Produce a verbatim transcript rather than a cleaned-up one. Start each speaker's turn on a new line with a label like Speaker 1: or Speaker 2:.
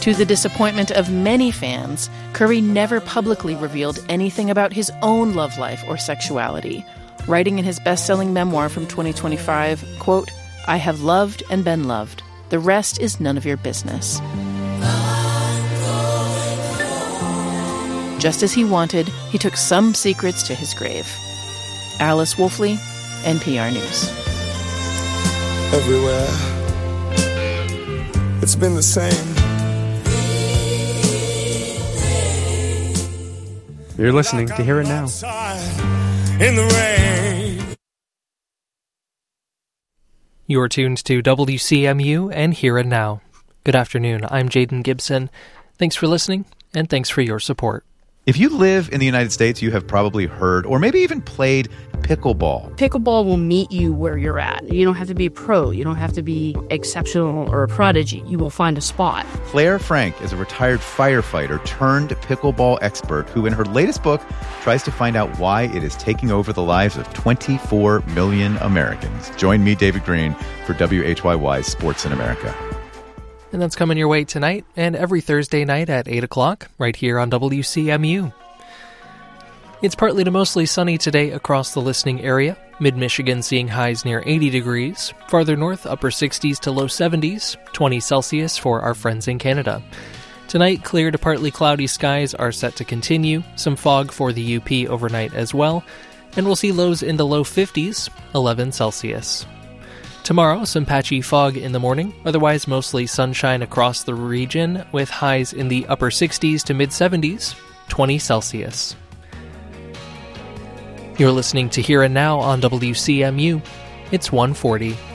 Speaker 1: To the disappointment of many fans, Curry never publicly revealed anything about his own love life or sexuality, writing in his best-selling memoir from twenty twenty-five, quote, "I have loved and been loved. The rest is none of your business." Just as he wanted, he took some secrets to his grave. Alice Wolfley, N P R News.
Speaker 2: Everywhere, it's been the same.
Speaker 3: You're listening to Hear It Now.
Speaker 2: In the rain.
Speaker 4: You're tuned to W C M U and Hear It Now. Good afternoon, I'm Jaden Gibson. Thanks for listening, and thanks for your support.
Speaker 5: If you live in the United States, you have probably heard or maybe even played pickleball.
Speaker 6: Pickleball will meet you where you're at. You don't have to be a pro. You don't have to be exceptional or a prodigy. You will find a spot.
Speaker 5: Claire Frank is a retired firefighter turned pickleball expert who, in her latest book, tries to find out why it is taking over the lives of twenty-four million Americans. Join me, David Green, for W H Y Y's Sports in America.
Speaker 4: And that's coming your way tonight and every Thursday night at eight o'clock, right here on W C M U. It's partly to mostly sunny today across the listening area. Mid-Michigan seeing highs near eighty degrees. Farther north, upper sixties to low seventies, twenty Celsius for our friends in Canada. Tonight, clear to partly cloudy skies are set to continue. Some fog for the U P overnight as well. And we'll see lows in the low fifties, eleven Celsius. Tomorrow, some patchy fog in the morning, otherwise mostly sunshine across the region with highs in the upper sixties to mid-seventies, twenty Celsius. You're listening to Here and Now on W C M U. It's one forty.